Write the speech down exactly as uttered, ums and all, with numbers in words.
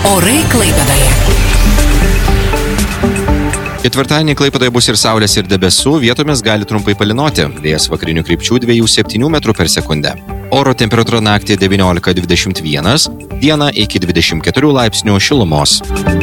Orai Klaipėdoje. Ketvirtadienį Klaipėdoje bus ir saulės, ir debesų, vietomis gali trumpai palynoti. Vėjas vakarinių krypčių dviejų septynių metrų per sekundę. Oro temperatūra naktį devyniolika dvidešimt vienas, dieną iki dvidešimt keturių laipsnių šilumos.